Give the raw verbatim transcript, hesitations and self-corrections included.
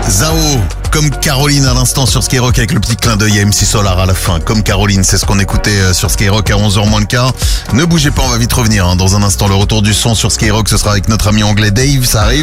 Zao, comme Caroline à l'instant sur Skyrock avec le petit clin d'œil à M C Solar à la fin. Comme Caroline, c'est ce qu'on écoutait sur Skyrock à onze heures moins le quart. Ne bougez pas, on va vite revenir. Hein. Dans un instant, le retour du son sur Skyrock, ce sera avec notre ami anglais Dave, ça arrive.